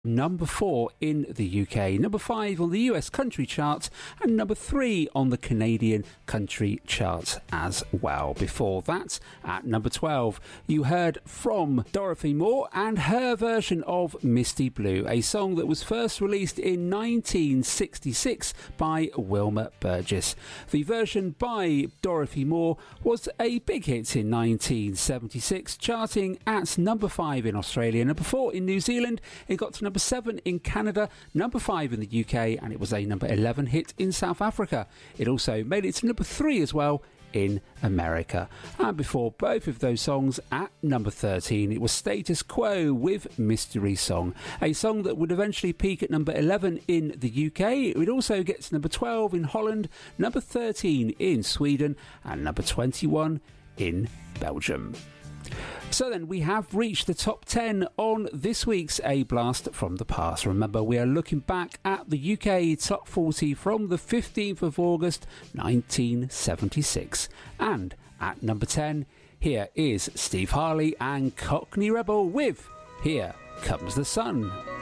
number 4 in the UK, number 5 on the US country chart, and number 3 on the Canadian country chart as well. Before that, at number 12, you heard from Dorothy Moore and her version of Misty Blue, a song that was first released in 1966 by Wilma Burgess. The version by Dorothy Moore was a big hit in 1976, charting at number 5 in Australia, number 4 in New Zealand. It got to number 7 in Canada, number 5 in the UK, and it was a number 11 hit in South Africa. It also made it to number 3 as well in America. And before both of those songs, at number 13, it was Status Quo with Mystery Song, a song that would eventually peak at number 11 in the UK. It would also get to number 12 in Holland, number 13 in Sweden, and number 21 in Belgium. So then, we have reached the top 10 on this week's A Blast from the Past. Remember, we are looking back at the UK Top 40 from the 15th of August 1976. And at number 10, here is Steve Harley and Cockney Rebel with Here Comes the Sun.